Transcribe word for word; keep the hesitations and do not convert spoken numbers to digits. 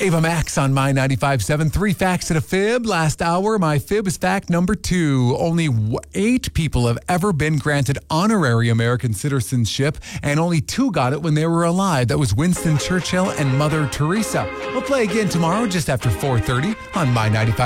Ava Max on My ninety-five point seven. Three facts and a fib. Last hour, my fib is fact number two. Only w- eight people have ever been granted honorary American citizenship, and only two got it when they were alive. That was Winston Churchill and Mother Teresa. We'll play again tomorrow just after four thirty on My ninety-five.